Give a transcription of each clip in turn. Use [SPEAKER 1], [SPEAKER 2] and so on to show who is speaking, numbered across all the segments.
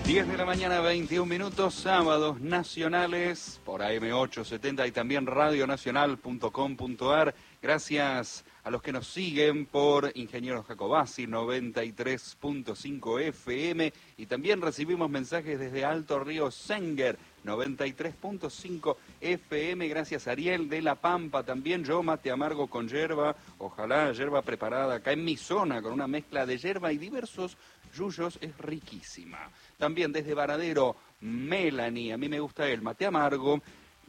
[SPEAKER 1] 10 de la mañana, 21 minutos, sábados nacionales por AM870 y también radionacional.com.ar. Gracias a los que nos siguen por Ingeniero Jacobasi 93.5 FM y también recibimos mensajes desde Alto Río Senguer 93.5 FM. Gracias a Ariel de La Pampa también. Yo mate amargo con yerba, ojalá yerba preparada acá en mi zona con una mezcla de yerba y diversos yuyos, es riquísima. También desde Varadero, Melanie, a mí me gusta el mate amargo.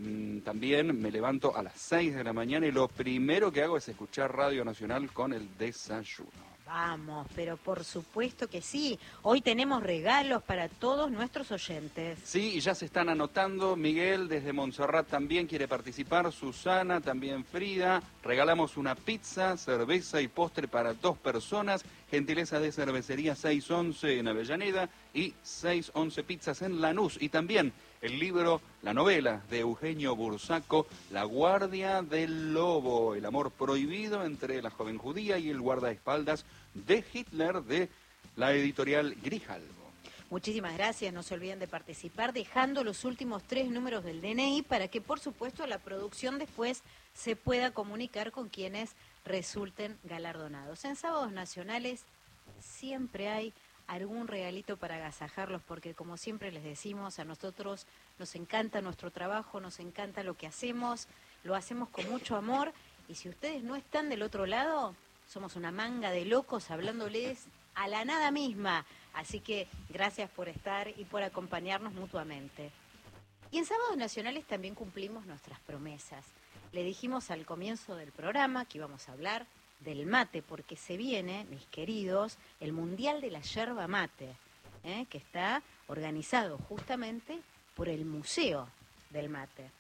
[SPEAKER 1] También me levanto a las 6 de la mañana y lo primero que hago es escuchar Radio Nacional con el desayuno.
[SPEAKER 2] Vamos, pero por supuesto que sí. Hoy tenemos regalos para todos nuestros oyentes.
[SPEAKER 1] Sí, y ya se están anotando. Miguel desde Montserrat también quiere participar. Susana, también Frida. Regalamos una pizza, cerveza y postre para 2 personas. Gentileza de Cervecería 611 en Avellaneda y 611 Pizzas en Lanús. Y también el libro, la novela de Eugenio Bursaco, La Guardia del Lobo, el amor prohibido entre la joven judía y el guardaespaldas de Hitler, de la editorial Grijalbo.
[SPEAKER 2] Muchísimas gracias, no se olviden de participar dejando los últimos 3 números del DNI para que por supuesto la producción después se pueda comunicar con quienes resulten galardonados. En Sábados Nacionales siempre hay algún regalito para agasajarlos porque como siempre les decimos, a nosotros nos encanta nuestro trabajo, nos encanta lo que hacemos, lo hacemos con mucho amor y si ustedes no están del otro lado, somos una manga de locos hablándoles a la nada misma. Así que gracias por estar y por acompañarnos mutuamente. Y en Sábados Nacionales también cumplimos nuestras promesas. Le dijimos al comienzo del programa que íbamos a hablar del mate, porque se viene, mis queridos, el Mundial de la Yerba Mate, que está organizado justamente por el Museo del Mate.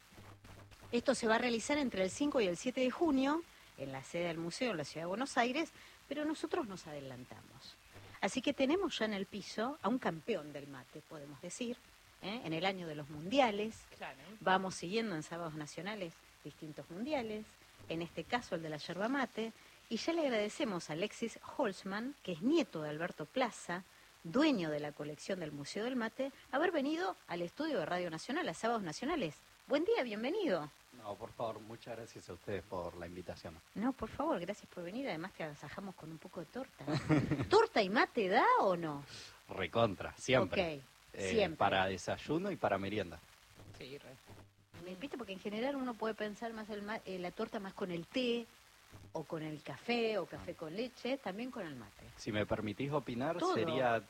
[SPEAKER 2] Esto se va a realizar entre el 5 y el 7 de junio, en la sede del museo en la ciudad de Buenos Aires, pero nosotros nos adelantamos. Así que tenemos ya en el piso a un campeón del mate, podemos decir, en el año de los mundiales.
[SPEAKER 3] Claro.
[SPEAKER 2] Vamos siguiendo en Sábados Nacionales distintos mundiales, en este caso el de la yerba mate, y ya le agradecemos a Alexis Holzman, que es nieto de Alberto Plaza, dueño de la colección del Museo del Mate, haber venido al estudio de Radio Nacional, a Sábados Nacionales. Buen día, bienvenido.
[SPEAKER 4] No, por favor, muchas gracias a ustedes por la invitación.
[SPEAKER 2] No, por favor, gracias por venir. Además te agasajamos con un poco de torta. ¿Torta y mate da o no?
[SPEAKER 4] Recontra, siempre.
[SPEAKER 2] Ok, siempre.
[SPEAKER 4] Para desayuno y para merienda.
[SPEAKER 3] Sí, re.
[SPEAKER 2] ¿Viste? Porque en general uno puede pensar más la torta más con el té, o con el café, o café con leche, también con el mate.
[SPEAKER 4] Si me permitís opinar,
[SPEAKER 2] Todo.
[SPEAKER 4] sería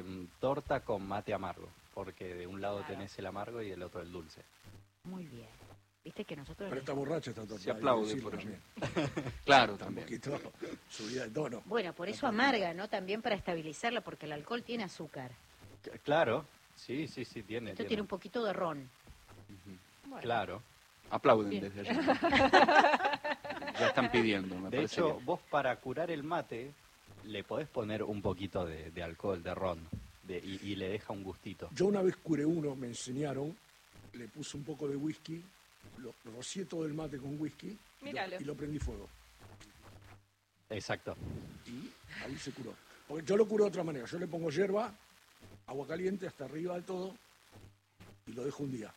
[SPEAKER 4] torta con mate amargo, porque de un lado
[SPEAKER 3] Claro.
[SPEAKER 4] tenés el amargo y del otro el dulce.
[SPEAKER 2] Muy bien. Viste que nosotros...
[SPEAKER 5] Pero está borracha esta torta.
[SPEAKER 1] Se aplaude
[SPEAKER 5] hay que
[SPEAKER 1] por
[SPEAKER 5] decirlo
[SPEAKER 1] eso.
[SPEAKER 5] también.
[SPEAKER 1] Claro,
[SPEAKER 5] Está un
[SPEAKER 1] también.
[SPEAKER 5] poquito subida de tono.
[SPEAKER 2] Bueno, por eso amarga, ¿no? También para estabilizarla, porque el alcohol tiene azúcar.
[SPEAKER 4] Claro, sí, tiene.
[SPEAKER 2] Esto tiene un poquito de ron.
[SPEAKER 3] Bueno.
[SPEAKER 4] Claro.
[SPEAKER 1] Aplauden
[SPEAKER 2] Bien.
[SPEAKER 1] desde allá. Ya están pidiendo, me
[SPEAKER 4] De
[SPEAKER 1] parece
[SPEAKER 4] hecho,
[SPEAKER 1] bien.
[SPEAKER 4] vos para curar el mate le podés poner un poquito de alcohol, de ron, y le deja un gustito.
[SPEAKER 5] Yo una vez curé uno, me enseñaron, le puse un poco de whisky, lo rocié todo el mate con whisky
[SPEAKER 3] Míralo.
[SPEAKER 5] y lo prendí fuego.
[SPEAKER 4] Exacto.
[SPEAKER 5] Y ahí se curó. Porque yo lo curo de otra manera. Yo le pongo hierba, agua caliente hasta arriba del todo y lo dejo un día.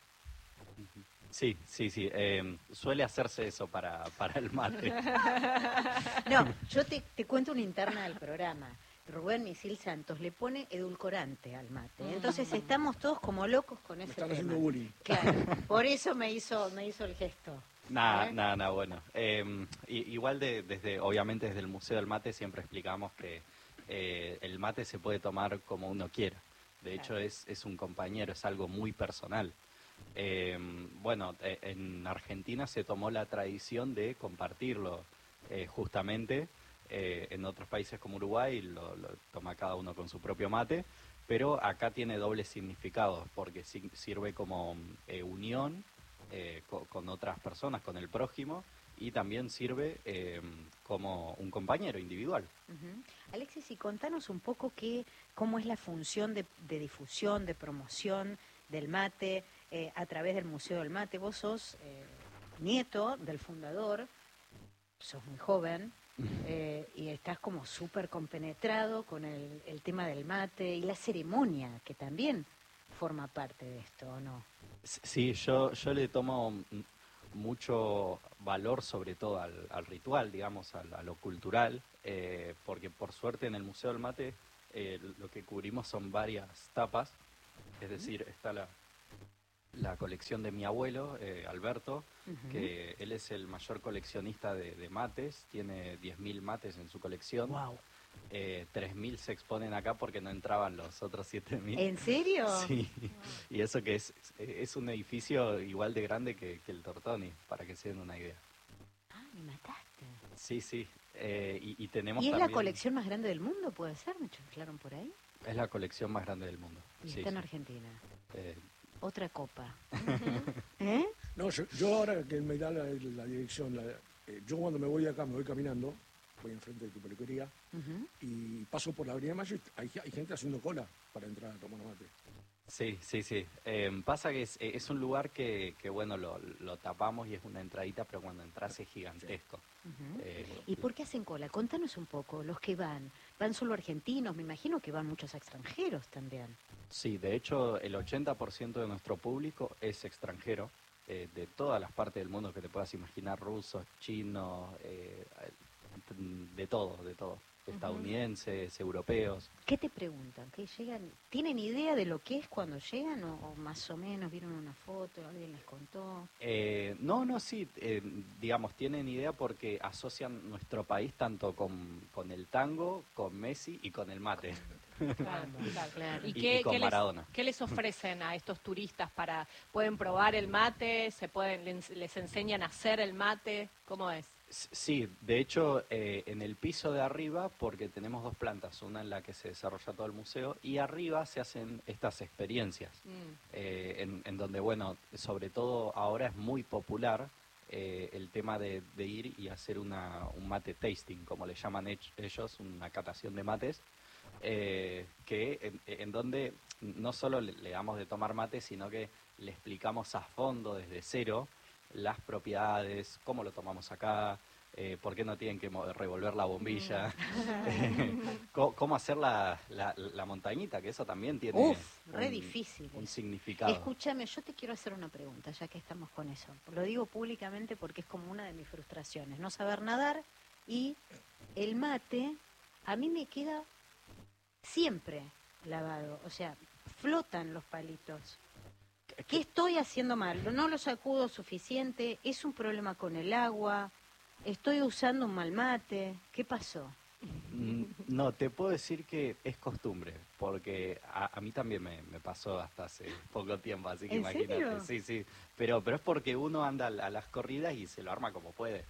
[SPEAKER 4] Sí. Suele hacerse eso para el mate.
[SPEAKER 2] No, yo te cuento una interna del programa. Rubén Misil Santos le pone edulcorante al mate. Entonces estamos todos como locos con
[SPEAKER 5] Me
[SPEAKER 2] ese
[SPEAKER 5] están
[SPEAKER 2] tema.
[SPEAKER 5] haciendo bullying.
[SPEAKER 2] Claro, por eso me hizo el gesto.
[SPEAKER 4] Nada, bueno. Igual obviamente desde el Museo del Mate siempre explicamos que el mate se puede tomar como uno quiera. De hecho es un compañero, es algo muy personal. En Argentina se tomó la tradición de compartirlo justamente. En otros países como Uruguay lo toma cada uno con su propio mate, pero acá tiene doble significado porque sirve como unión con otras personas, con el prójimo, y también sirve como un compañero individual.
[SPEAKER 2] Ujú. Alexis, y contanos un poco cómo es la función de difusión, de promoción del mate a través del Museo del Mate. Vos sos nieto del fundador, sos muy joven y estás como súper compenetrado con el tema del mate y la ceremonia, que también forma parte de esto, ¿o no?
[SPEAKER 4] Sí, yo le tomo mucho valor sobre todo al ritual, digamos, a lo cultural, porque por suerte en el Museo del Mate lo que cubrimos son varias tapas, es decir, está la colección de mi abuelo, Alberto, que él es el mayor coleccionista de mates, tiene 10.000 mates en su colección.
[SPEAKER 2] Wow.
[SPEAKER 4] 3.000 se exponen acá porque no entraban los otros 7.000.
[SPEAKER 2] ¿En serio?
[SPEAKER 4] Sí, y eso que es un edificio igual de grande que el Tortoni, para que se den una idea.
[SPEAKER 2] Ah, me mataste.
[SPEAKER 4] Sí, sí, y tenemos
[SPEAKER 2] ¿Y es
[SPEAKER 4] también...
[SPEAKER 2] la colección más grande del mundo, puede ser? ¿Me chiflaron por ahí?
[SPEAKER 4] Es la colección más grande del mundo.
[SPEAKER 2] Y
[SPEAKER 4] Sí,
[SPEAKER 2] está en
[SPEAKER 4] sí.
[SPEAKER 2] Argentina.
[SPEAKER 4] Eh,
[SPEAKER 2] Otra copa. ¿Eh?
[SPEAKER 5] No, yo ahora que me da la dirección, yo cuando me voy de acá, me voy caminando, voy enfrente de tu peluquería,
[SPEAKER 2] Ujú.
[SPEAKER 5] y paso por la Avenida Mayo y hay gente haciendo cola para entrar a tomar mate.
[SPEAKER 4] Sí, sí, sí. Pasa que es un lugar que bueno, lo tapamos y es una entradita, pero cuando entras es gigantesco.
[SPEAKER 2] Ujú.
[SPEAKER 4] Eh,
[SPEAKER 2] ¿Y por qué hacen cola? Contanos un poco, los que ¿van solo argentinos? Me imagino que van muchos extranjeros también.
[SPEAKER 4] Sí, de hecho el 80% de nuestro público es extranjero, de todas las partes del mundo que te puedas imaginar, rusos, chinos, de todo, estadounidenses, europeos.
[SPEAKER 2] ¿Qué te preguntan? ¿Qué llegan? ¿Tienen idea de lo que es cuando llegan o más o menos vieron una foto, alguien les contó?
[SPEAKER 4] No, sí, digamos, tienen idea porque asocian nuestro país tanto con el tango, con Messi y con el mate.
[SPEAKER 3] Claro, claro.
[SPEAKER 2] Claro.
[SPEAKER 3] ¿Y
[SPEAKER 4] Y con Maradona.
[SPEAKER 3] qué les ofrecen a estos turistas para, pueden probar el mate, les enseñan a hacer el mate? ¿Cómo es?
[SPEAKER 4] Sí, de hecho, en el piso de arriba, porque tenemos dos plantas, una en la que se desarrolla todo el museo, y arriba se hacen estas experiencias, en donde, bueno, sobre todo ahora es muy popular el tema de ir y hacer un mate tasting, como le llaman ellos, una catación de mates, en donde no solo le damos de tomar mate, sino que le explicamos a fondo, desde cero, las propiedades, cómo lo tomamos acá, por qué no tienen que revolver la bombilla, cómo hacer la montañita, que eso también tiene
[SPEAKER 2] Uf, re difícil
[SPEAKER 4] un
[SPEAKER 2] eso.
[SPEAKER 4] significado.
[SPEAKER 2] Escúchame, yo te quiero hacer una pregunta, ya que estamos con eso. Lo digo públicamente porque es como una de mis frustraciones, no saber nadar y el mate a mí me queda siempre lavado, o sea, flotan los palitos. ¿Qué estoy haciendo mal? ¿No lo sacudo suficiente? ¿Es un problema con el agua? ¿Estoy usando un mal mate? ¿Qué pasó?
[SPEAKER 4] No, te puedo decir que es costumbre, porque a mí también me pasó hasta hace poco tiempo, así que
[SPEAKER 2] ¿En
[SPEAKER 4] imagínate.
[SPEAKER 2] serio?
[SPEAKER 4] Sí, sí, pero es porque uno anda a las corridas y se lo arma como puede.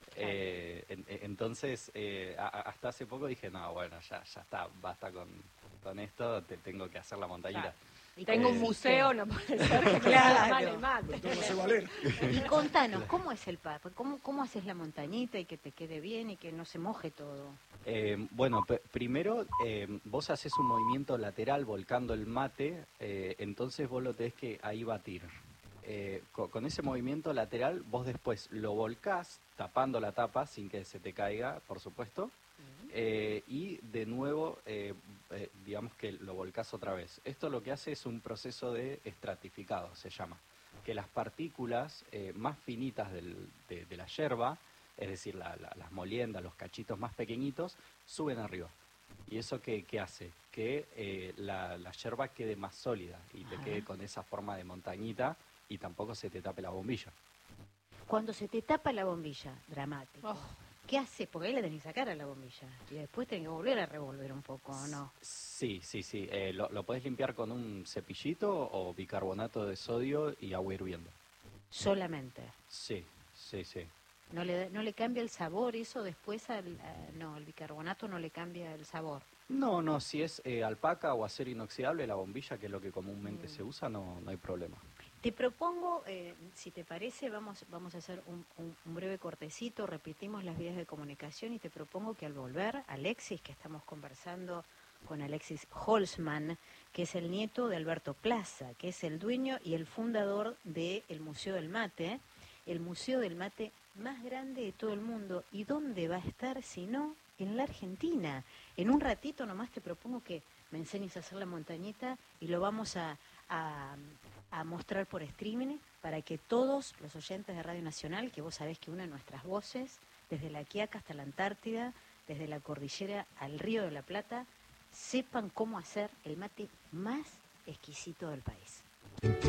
[SPEAKER 4] Entonces, hasta hace poco dije, no, bueno, ya está, basta con esto, te tengo que hacer la montañita.
[SPEAKER 3] Claro.
[SPEAKER 2] ¿Y
[SPEAKER 3] Tengo un
[SPEAKER 2] cómo
[SPEAKER 3] museo, no puede ser que
[SPEAKER 2] Claro.
[SPEAKER 3] haga mal el mate.
[SPEAKER 5] Entonces no sé valer.
[SPEAKER 2] Y contanos, ¿cómo es el papo? ¿Cómo haces la montañita y que te quede bien y que no se moje todo?
[SPEAKER 4] Bueno, primero vos haces un movimiento lateral volcando el mate, entonces vos lo tenés que ahí batir. Con ese movimiento lateral vos después lo volcás tapando la tapa sin que se te caiga, por supuesto, y de nuevo digamos que lo volcás otra vez. Esto lo que hace es un proceso de estratificado, se llama, que las partículas más finitas de la yerba, es decir, las moliendas, los cachitos más pequeñitos, suben arriba. ¿Y eso qué hace? Que la yerba quede más sólida y te quede con esa forma de montañita y tampoco se te tape la bombilla.
[SPEAKER 2] Cuando se te tapa la bombilla, dramático.
[SPEAKER 3] Oh.
[SPEAKER 2] ¿Qué haces? Porque ahí la tenés que sacar a la bombilla. Y después tenés que volver a revolver un poco, ¿o no?
[SPEAKER 4] Sí. Lo podés limpiar con un cepillito o bicarbonato de sodio y agua hirviendo.
[SPEAKER 2] Solamente.
[SPEAKER 4] Sí.
[SPEAKER 2] ¿No le cambia el sabor eso después no, el bicarbonato no le cambia el sabor?
[SPEAKER 4] No, si es alpaca o acero inoxidable, la bombilla, que es lo que comúnmente se usa, no hay problema.
[SPEAKER 2] Te propongo, si te parece, vamos a hacer un breve cortecito, repetimos las vías de comunicación y te propongo que al volver, Alexis, que estamos conversando con Alexis Holzman, que es el nieto de Alberto Plaza, que es el dueño y el fundador del Museo del Mate, el Museo del Mate más grande de todo el mundo. ¿Y dónde va a estar si no en la Argentina? En un ratito nomás te propongo que me enseñes a hacer la montañita y lo vamos a a mostrar por streaming para que todos los oyentes de Radio Nacional, que vos sabés que une nuestras voces, desde la Quiaca hasta la Antártida, desde la cordillera al Río de la Plata, sepan cómo hacer el mate más exquisito del país.